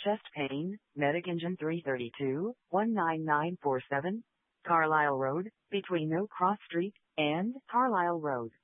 Chest pain, Medic Engine 332, 19947, Carlisle Road, between No Cross Street and Carlisle Road.